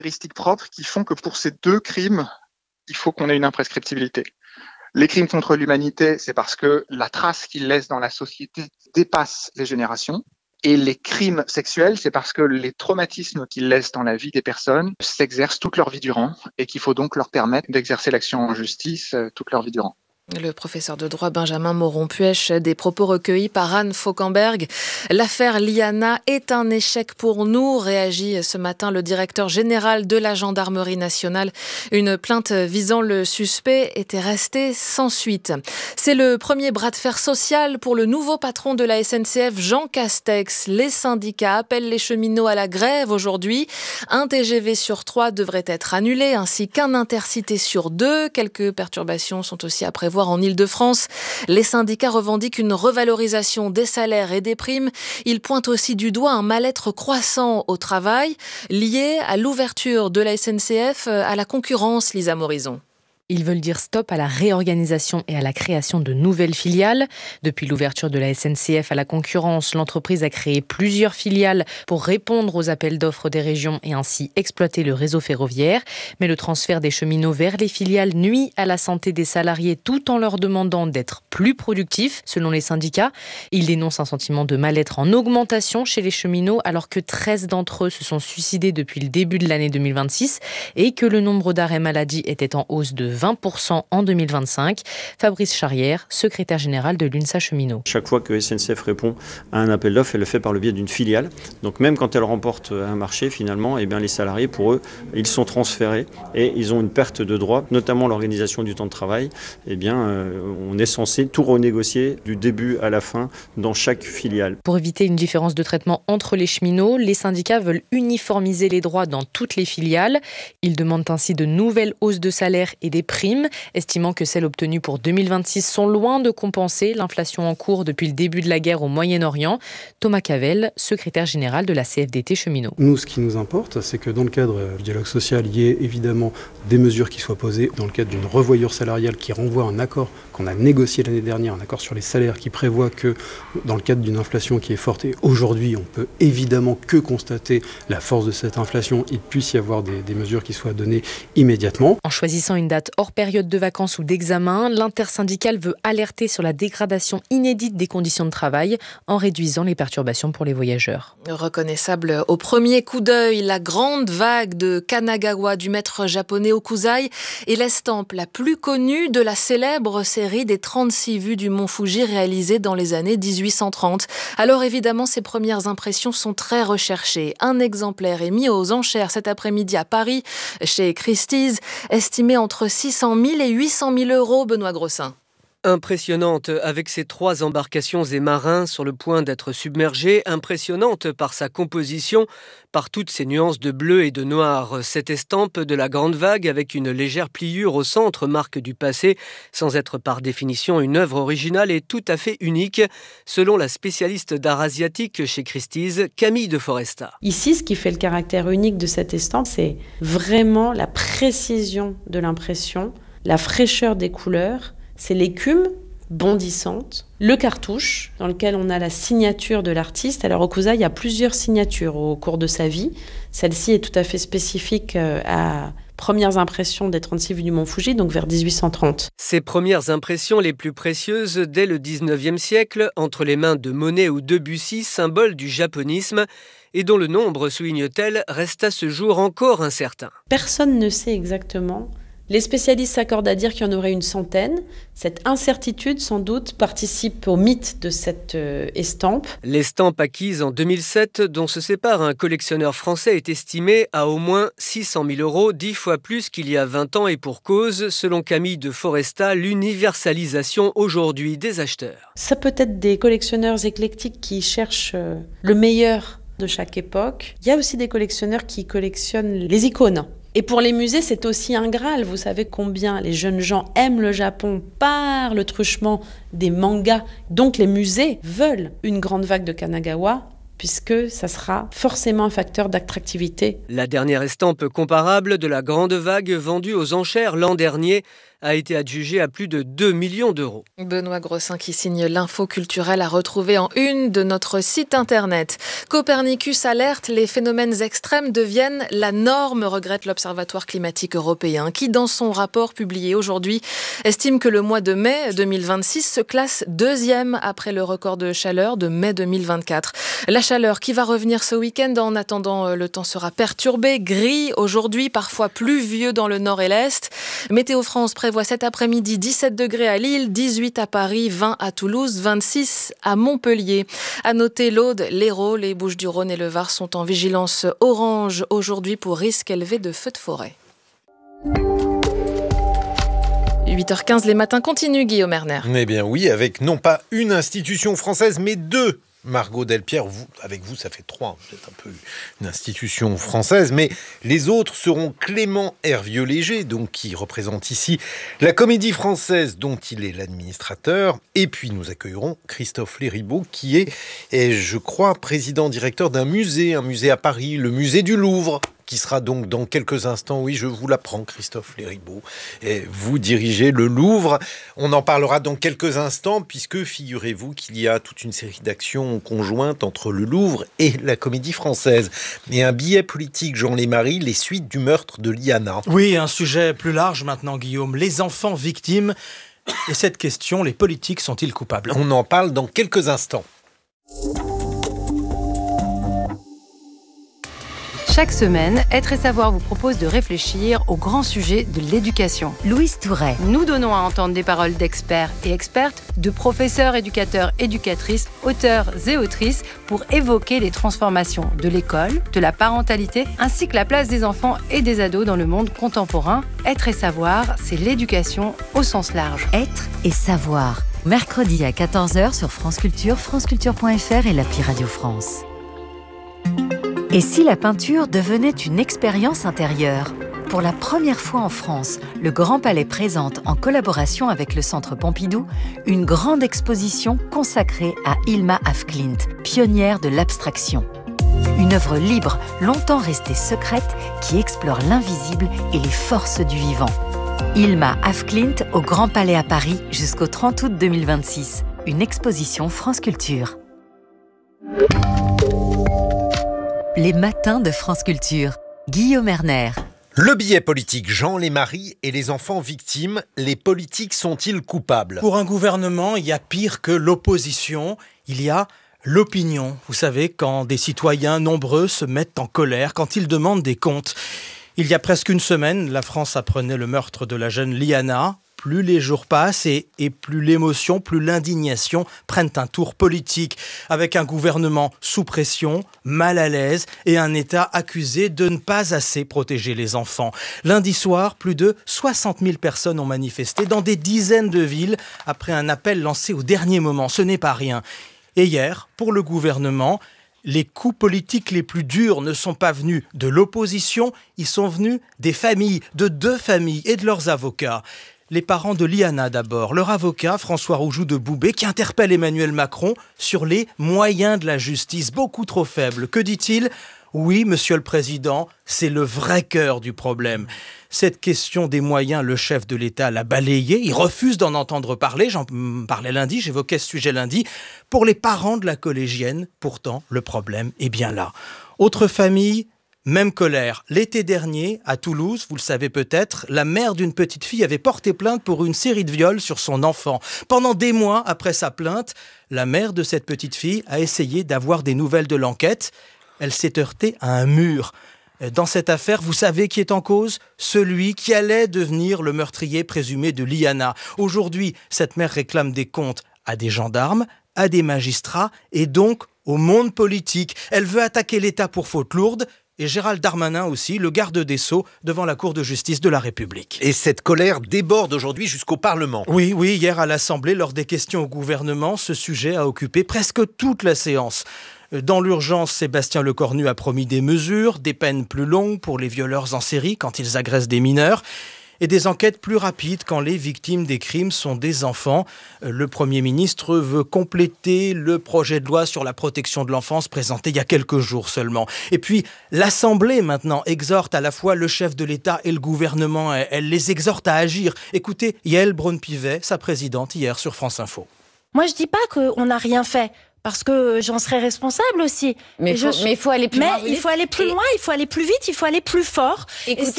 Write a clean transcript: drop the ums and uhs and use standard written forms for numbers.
caractéristiques propres qui font que pour ces deux crimes, il faut qu'on ait une imprescriptibilité. Les crimes contre l'humanité, c'est parce que la trace qu'ils laissent dans la société dépasse les générations. Et les crimes sexuels, c'est parce que les traumatismes qu'ils laissent dans la vie des personnes s'exercent toute leur vie durant et qu'il faut donc leur permettre d'exercer l'action en justice toute leur vie durant. Le professeur de droit Benjamin Moron-Puech, des propos recueillis par Anne Fauquemberg. L'affaire Liana est un échec pour nous, réagit ce matin le directeur général de la gendarmerie nationale. Une plainte visant le suspect était restée sans suite. C'est le premier bras de fer social pour le nouveau patron de la SNCF, Jean Castex. Les syndicats appellent les cheminots à la grève aujourd'hui. Un TGV sur 3 devrait être annulé, ainsi qu'un intercité sur 2. Quelques perturbations sont aussi à prévoir en Île-de-France. Les syndicats revendiquent une revalorisation des salaires et des primes. Ils pointent aussi du doigt un mal-être croissant au travail lié à l'ouverture de la SNCF à la concurrence, Lisa Morison. Ils veulent dire stop à la réorganisation et à la création de nouvelles filiales. Depuis l'ouverture de la SNCF à la concurrence, l'entreprise a créé plusieurs filiales pour répondre aux appels d'offres des régions et ainsi exploiter le réseau ferroviaire. Mais le transfert des cheminots vers les filiales nuit à la santé des salariés tout en leur demandant d'être plus productifs, selon les syndicats. Ils dénoncent un sentiment de mal-être en augmentation chez les cheminots alors que 13 d'entre eux se sont suicidés depuis le début de l'année 2026 et que le nombre d'arrêts maladie était en hausse de 20% en 2025. Fabrice Charrière, secrétaire général de l'UNSA Cheminot. Chaque fois que SNCF répond à un appel d'offres, elle le fait par le biais d'une filiale. Donc même quand elle remporte un marché, finalement, les salariés, pour eux, ils sont transférés et ils ont une perte de droits, notamment l'organisation du temps de travail. On est censé tout renégocier du début à la fin dans chaque filiale. Pour éviter une différence de traitement entre les cheminots, les syndicats veulent uniformiser les droits dans toutes les filiales. Ils demandent ainsi de nouvelles hausses de salaire et des primes, estimant que celles obtenues pour 2026 sont loin de compenser l'inflation en cours depuis le début de la guerre au Moyen-Orient. Thomas Cavell, secrétaire général de la CFDT Cheminot. Nous, ce qui nous importe, c'est que dans le cadre du dialogue social, il y ait évidemment des mesures qui soient posées dans le cadre d'une revoyure salariale qui renvoie à un accord qu'on a négocié l'année dernière, un accord sur les salaires qui prévoit que dans le cadre d'une inflation qui est forte, et aujourd'hui on peut évidemment que constater la force de cette inflation, il puisse y avoir des mesures qui soient données immédiatement. En choisissant une date hors période de vacances ou d'examen, l'intersyndicale veut alerter sur la dégradation inédite des conditions de travail en réduisant les perturbations pour les voyageurs. Reconnaissable au premier coup d'œil, la grande vague de Kanagawa du maître japonais Okuzai est l'estampe la plus connue de la célèbre série des 36 vues du mont Fuji réalisée dans les années 1830. Alors évidemment, ces premières impressions sont très recherchées. Un exemplaire est mis aux enchères cet après-midi à Paris, chez Christie's, estimé entre 600 000 et 800 000 euros, Benoît Grossin. Impressionnante avec ses 3 embarcations et marins sur le point d'être submergés, impressionnante par sa composition, par toutes ses nuances de bleu et de noir. Cette estampe de la grande vague avec une légère pliure au centre marque du passé, sans être par définition une œuvre originale et tout à fait unique, selon la spécialiste d'art asiatique chez Christie's, Camille de Foresta. Ici, ce qui fait le caractère unique de cette estampe, c'est vraiment la précision de l'impression, la fraîcheur des couleurs. C'est l'écume bondissante, le cartouche dans lequel on a la signature de l'artiste. Alors Okuzai, il y a plusieurs signatures au cours de sa vie. Celle-ci est tout à fait spécifique à premières impressions des 36 vues du mont Fuji, donc vers 1830. Ces premières impressions les plus précieuses dès le 19e siècle, entre les mains de Monet ou Debussy, symbole du japonisme, et dont le nombre, souligne-t-elle, reste à ce jour encore incertain. Personne ne sait exactement. Les spécialistes s'accordent à dire qu'il y en aurait une centaine. Cette incertitude, sans doute, participe au mythe de cette estampe. L'estampe acquise en 2007, dont se sépare un collectionneur français, est estimée à au moins 600 000 euros, 10 fois plus qu'il y a 20 ans et pour cause, selon Camille de Foresta, l'universalisation aujourd'hui des acheteurs. Ça peut être des collectionneurs éclectiques qui cherchent le meilleur de chaque époque. Il y a aussi des collectionneurs qui collectionnent les icônes. Et pour les musées, c'est aussi un Graal. Vous savez combien les jeunes gens aiment le Japon par le truchement des mangas. Donc les musées veulent une grande vague de Kanagawa, puisque ça sera forcément un facteur d'attractivité. La dernière estampe comparable de la grande vague vendue aux enchères l'an dernier a été adjugé à plus de 2 millions d'euros. Benoît Grossin qui signe l'info culturelle à retrouver en une de notre site internet. Copernicus alerte, les phénomènes extrêmes deviennent la norme, regrette l'Observatoire climatique européen qui, dans son rapport publié aujourd'hui, estime que le mois de mai 2026 se classe deuxième après le record de chaleur de mai 2024. La chaleur qui va revenir ce week-end. En attendant, le temps sera perturbé, gris aujourd'hui, parfois pluvieux dans le nord et l'est. Météo France prévoit cet après-midi 17 degrés à Lille, 18 à Paris, 20 à Toulouse, 26 à Montpellier. À noter l'Aude, l'Hérault, les Bouches-du-Rhône et le Var sont en vigilance orange aujourd'hui pour risque élevé de feux de forêt. 8h15, les matins continuent, Guillaume Erner. Eh bien oui, avec non pas une institution française, mais deux. Margot Delpierre, avec vous, ça fait 3, peut-être un peu une institution française, mais les autres seront Clément Hervieux-Léger, donc qui représente ici la Comédie Française, dont il est l'administrateur, et puis nous accueillerons Christophe Léribaud, qui est, je crois, président-directeur d'un musée, un musée à Paris, le musée du Louvre, qui sera donc dans quelques instants, oui, je vous l'apprends, Christophe Léribaud, et vous dirigez le Louvre. On en parlera dans quelques instants, puisque figurez-vous qu'il y a toute une série d'actions conjointes entre le Louvre et la Comédie Française. Et un billet politique, Jean Lémarie, les suites du meurtre de Liana. Oui, un sujet plus large maintenant, Guillaume. Les enfants victimes. Et cette question, les politiques sont-ils coupables ? On en parle dans quelques instants. Chaque semaine, Être et Savoir vous propose de réfléchir au grand sujet de l'éducation. Louise Touret. Nous donnons à entendre des paroles d'experts et expertes, de professeurs, éducateurs, éducatrices, auteurs et autrices pour évoquer les transformations de l'école, de la parentalité, ainsi que la place des enfants et des ados dans le monde contemporain. Être et Savoir, c'est l'éducation au sens large. Être et Savoir. Mercredi à 14h sur France Culture, franceculture.fr et l'appli Radio France. Et si la peinture devenait une expérience intérieure ? Pour la première fois en France, le Grand Palais présente, en collaboration avec le Centre Pompidou, une grande exposition consacrée à Hilma af Klint, pionnière de l'abstraction. Une œuvre libre, longtemps restée secrète, qui explore l'invisible et les forces du vivant. Hilma af Klint au Grand Palais à Paris jusqu'au 30 août 2026. Une exposition France Culture. Les matins de France Culture. Guillaume Erner. Le billet politique, Jean Lémarie et les enfants victimes, les politiques sont-ils coupables ? Pour un gouvernement, il y a pire que l'opposition, il y a l'opinion. Vous savez, quand des citoyens nombreux se mettent en colère, quand ils demandent des comptes. Il y a presque une semaine, la France apprenait le meurtre de la jeune Liana. Plus les jours passent et plus l'émotion, plus l'indignation prennent un tour politique, avec un gouvernement sous pression, mal à l'aise et un État accusé de ne pas assez protéger les enfants. Lundi soir, plus de 60 000 personnes ont manifesté dans des dizaines de villes après un appel lancé au dernier moment. Ce n'est pas rien. Et hier, pour le gouvernement, les coups politiques les plus durs ne sont pas venus de l'opposition, ils sont venus des familles, de 2 familles et de leurs avocats. Les parents de Liana d'abord, leur avocat François Roujoux de Boubé qui interpelle Emmanuel Macron sur les moyens de la justice, beaucoup trop faibles. Que dit-il ? Oui, monsieur le président, c'est le vrai cœur du problème. Cette question des moyens, le chef de l'État l'a balayée. Il refuse d'en entendre parler. J'en parlais lundi, j'évoquais ce sujet lundi. Pour les parents de la collégienne, pourtant, le problème est bien là. Autre famille, même colère. L'été dernier, à Toulouse, vous le savez peut-être, la mère d'une petite fille avait porté plainte pour une série de viols sur son enfant. Pendant des mois après sa plainte, la mère de cette petite fille a essayé d'avoir des nouvelles de l'enquête. Elle s'est heurtée à un mur. Dans cette affaire, vous savez qui est en cause ? Celui qui allait devenir le meurtrier présumé de Liana. Aujourd'hui, cette mère réclame des comptes à des gendarmes, à des magistrats et donc au monde politique. Elle veut attaquer l'État pour faute lourde. Et Gérald Darmanin aussi, le garde des Sceaux, devant la Cour de justice de la République. Et cette colère déborde aujourd'hui jusqu'au Parlement. Oui, hier à l'Assemblée, lors des questions au gouvernement, ce sujet a occupé presque toute la séance. Dans l'urgence, Sébastien Lecornu a promis des mesures, des peines plus longues pour les violeurs en série quand ils agressent des mineurs. et des enquêtes plus rapides quand les victimes des crimes sont des enfants. Le Premier ministre veut compléter le projet de loi sur la protection de l'enfance présenté il y a quelques jours seulement. Et puis, l'Assemblée maintenant exhorte à la fois le chef de l'État et le gouvernement. Elle les exhorte à agir. Écoutez Yaël Braun-Pivet, sa présidente, hier sur France Info. Moi, je dis pas qu'on n'a rien fait. Parce que j'en serais responsable aussi. Mais il faut aller plus loin. Mais il faut aller plus loin, il faut aller plus vite, il faut aller plus fort. Écoutez,